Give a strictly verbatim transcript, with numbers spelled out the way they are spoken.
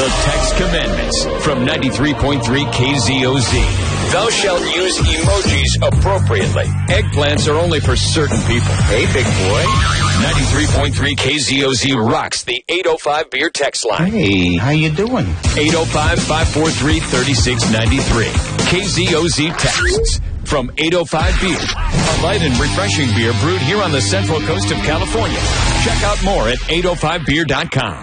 The Text Commandments from ninety-three point three K Z O Z. Thou shalt use emojis appropriately. Eggplants are only for certain people. Hey, big boy. ninety-three point three K Z O Z rocks the eight oh five beer text line. Hey, how you doing? eight oh five, five four three, three six nine three. K Z O Z texts from eight oh five Beer. A light and refreshing beer brewed here on the central coast of California. Check out more at eight oh five beer dot com.